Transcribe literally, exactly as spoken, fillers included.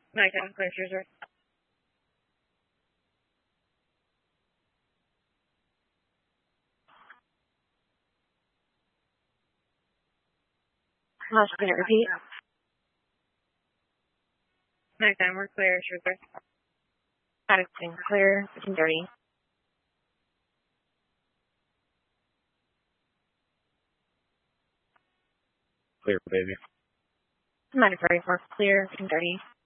Nighttime, clear, cruiser. Last minute, repeat. Nighttime, we're clear, cruiser. Addison, clear, fifteen thirty. Clear, baby. nine thirty-four, clear, fifteen thirty.